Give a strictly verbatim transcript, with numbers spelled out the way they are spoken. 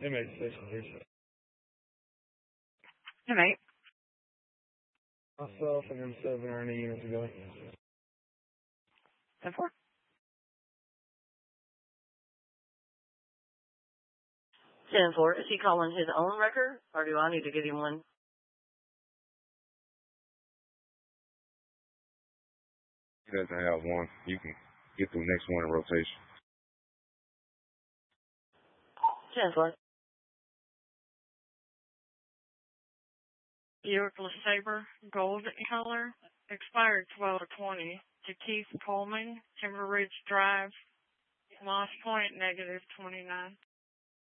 M eight six, please. M eight. Myself and M seven are in the unit together. ten four. ten four. Is he calling his own record, or do I need to get him one? He doesn't have one. You can get the next one in rotation. ten four. Buick LeSabre, gold color, expired twelve twenty, to Keith Coleman, Timber Ridge Drive, Moss Point, negative twenty-nine.